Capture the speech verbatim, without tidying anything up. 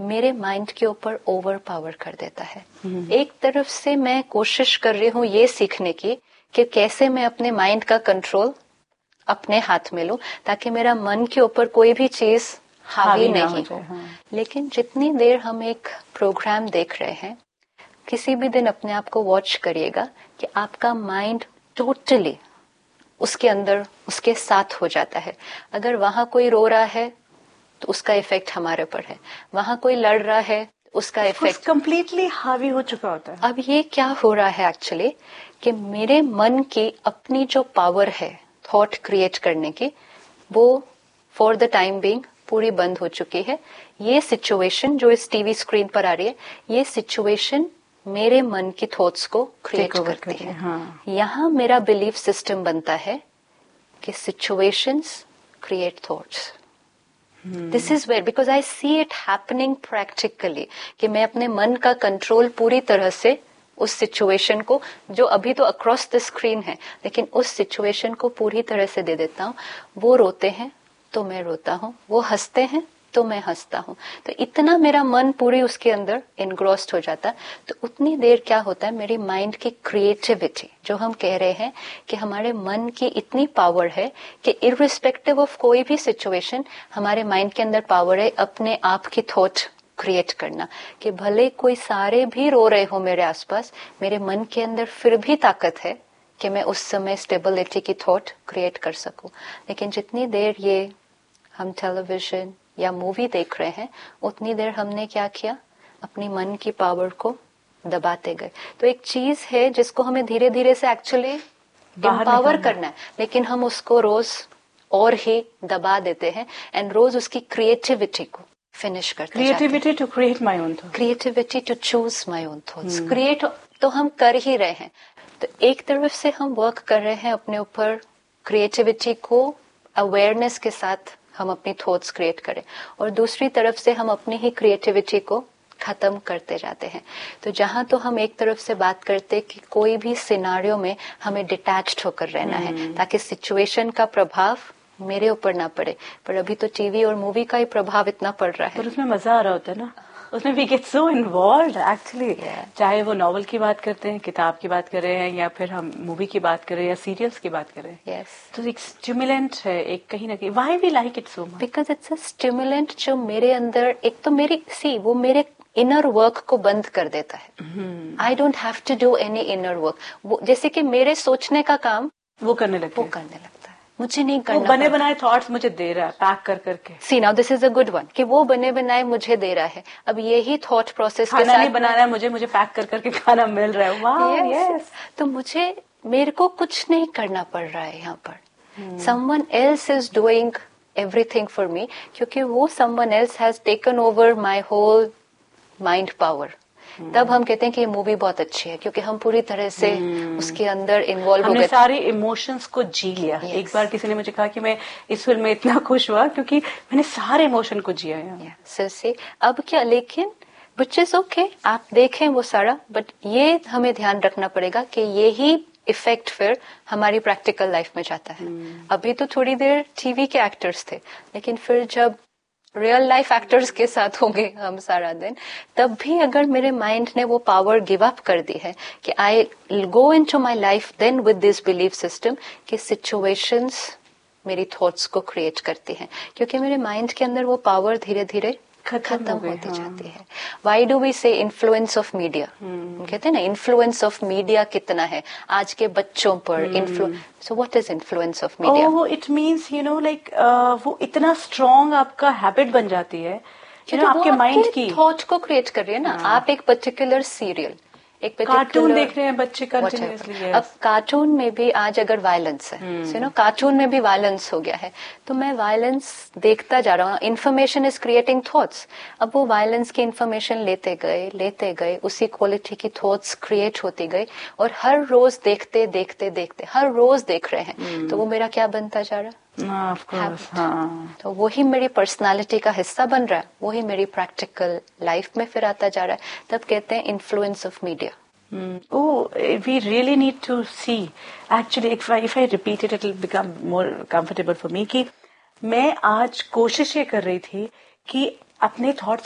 मेरे माइंड के ऊपर ओवर पावर कर देता है। एक तरफ से मैं कोशिश कर रही हूँ ये सीखने की कि कैसे मैं अपने माइंड का कंट्रोल अपने हाथ में लूं ताकि मेरा मन के ऊपर कोई भी चीज हावी नहीं हो। हाँ। लेकिन जितनी देर हम एक प्रोग्राम देख रहे हैं, किसी भी दिन अपने आप को वॉच करिएगा कि आपका माइंड टोटली उसके अंदर उसके साथ हो जाता है। अगर वहां कोई रो रहा है तो उसका इफेक्ट हमारे पर है, वहां कोई लड़ रहा है उसका इफेक्ट कंप्लीटली हावी हो चुका होता है। अब ये क्या हो रहा है एक्चुअली कि मेरे मन की अपनी जो पावर है थॉट क्रिएट करने की, वो फॉर द टाइम बीइंग पूरी बंद हो चुकी है। ये सिचुएशन जो इस टीवी स्क्रीन पर आ रही है, ये सिचुएशन मेरे मन की थॉट्स को क्रिएट करती है। हाँ। यहाँ मेरा बिलीफ सिस्टम बनता है कि situations create thoughts. This is where because I see it happening practically कि मैं अपने मन का कंट्रोल पूरी तरह से उस सिचुएशन को, जो अभी तो अक्रॉस द स्क्रीन है, लेकिन उस सिचुएशन को पूरी तरह से दे देता हूँ। वो रोते हैं तो मैं रोता हूँ, वो हंसते हैं तो मैं हंसता हूँ। तो इतना मेरा मन पूरी उसके अंदर इनग्रोस्ड हो जाता है। तो उतनी देर क्या होता है, मेरी माइंड की क्रिएटिविटी, जो हम कह रहे हैं कि हमारे मन की इतनी पावर है कि इररिस्पेक्टिव ऑफ कोई भी सिचुएशन, हमारे माइंड के अंदर पावर है अपने आप की थॉट क्रिएट करना। कि भले कोई सारे भी रो रहे हो मेरे आसपास, मेरे मन के अंदर फिर भी ताकत है कि मैं उस समय स्टेबिलिटी की थॉट क्रिएट कर सकूं। लेकिन जितनी देर ये हम टेलीविजन या मूवी देख रहे हैं, उतनी देर हमने क्या किया, अपनी मन की पावर को दबाते गए। तो एक चीज है जिसको हमें धीरे धीरे से एक्चुअली एम्पावर करना है, लेकिन हम उसको रोज और ही दबा देते हैं एंड रोज उसकी क्रिएटिविटी को फिनिश करते जाते हैं। Creativity to create my own thoughts, creativity to choose my own thoughts. Create तो हम कर ही रहे हैं। तो एक तरफ से हम वर्क कर रहे हैं अपने ऊपर, क्रिएटिविटी को अवेयरनेस के साथ हम अपनी थॉट्स क्रिएट करें, और दूसरी तरफ से हम अपनी ही क्रिएटिविटी को खत्म करते जाते हैं। तो जहां तो हम एक तरफ से बात करते कि कोई भी सिनारियो में हमें डिटैच्ड होकर रहना है ताकि सिचुएशन का प्रभाव मेरे ऊपर ना पड़े, पर अभी तो टीवी और मूवी का ही प्रभाव इतना पड़ रहा है। पर उसमें मजा आ रहा होता है ना, उसमें we get so involved actually. चाहे वो नॉवल की बात करते हैं, किताब की बात कर रहे हैं, या फिर हम मूवी की बात कर रहे हैं या सीरियल्स की बात कर रहे हैं। yes. तो एक स्टिमुलेंट है, एक कहीं ना कहीं। Why we like it so much? Because it's a stimulant जो मेरे अंदर, एक तो मेरी सी वो मेरे इनर वर्क को बंद कर देता है। I don't have to do any inner work. वो जैसे कि मेरे सोचने का काम वो करने लगता वो है। करने लगता है, मुझे नहीं करना। वो बने बनाए थॉट्स मुझे दे रहा है पैक कर करके। सी now this is a good one कि वो बने बनाए मुझे दे रहा है। अब यही थॉट प्रोसेस के साथ नहीं बना रहा है मुझे, मुझे पैक कर करके खाना मिल रहा है। वाह, यस। तो मुझे मेरे को कुछ नहीं करना पड़ रहा है यहाँ पर। Someone else is doing everything for me, क्योंकि वो someone else has taken over my whole mind power. तब हम कहते हैं कि ये मूवी बहुत अच्छी है, क्योंकि हम पूरी तरह से hmm. उसके अंदर इन्वॉल्व हो गए, हमने सारे इमोशंस को जी लिया। yes. एक बार किसी ने मुझे कहा कि मैं इस फिल्म में इतना खुश हुआ क्योंकि मैंने सारे इमोशन को जिया है। से अब क्या, लेकिन विच इज ओके, आप देखें वो सारा, बट ये हमें ध्यान रखना पड़ेगा कि यही इफेक्ट फिर हमारी प्रैक्टिकल लाइफ में जाता है। hmm. अभी तो थोड़ी देर टीवी के एक्टर्स थे, लेकिन फिर जब रियल लाइफ एक्टर्स के साथ होंगे हम सारा दिन, तब भी अगर मेरे माइंड ने वो पावर गिव अप कर दी है कि आई go into my life then with this belief system कि सिचुएशंस मेरी थॉट्स को क्रिएट करती हैं, क्योंकि मेरे माइंड के अंदर वो पावर धीरे धीरे खत्म होती हाँ. जाती है। वाई डू वी से इन्फ्लुएंस ऑफ मीडिया? कहते हैं ना इन्फ्लुएंस ऑफ मीडिया कितना है आज के बच्चों पर। Influence, so what is influence of media? Oh, it means you know like वो इतना स्ट्रॉन्ग आपका हैबिट बन जाती है, you know, आपके माइंड की थॉट को क्रिएट कर रही है ना। हाँ. आप एक पर्टिकुलर सीरियल, एक कार्टून देख रहे हैं बच्चे कंटिन्यूअसली। अब कार्टून में भी आज अगर वायलेंस है, यू नो कार्टून में भी वायलेंस हो गया है, तो मैं वायलेंस देखता जा रहा हूँ। Information is creating thoughts. अब वो वायलेंस की इन्फॉर्मेशन लेते गए लेते गए उसी क्वालिटी की थॉट्स क्रिएट होती गई, और हर रोज देखते देखते देखते हर रोज देख रहे हैं, hmm. तो वो मेरा क्या बनता जा रहा है? Of course, हाँ. तो वही मेरी पर्सनालिटी का हिस्सा बन रहा है, वही मेरी प्रैक्टिकल लाइफ में फिर आता जा रहा है। तब कहते हैं influence of media. Oh, we really need to see. Actually, if I if I repeat it, it will become more comfortable for me. कि मैं आज कोशिश ये कर रही थी कि अपने थॉट्स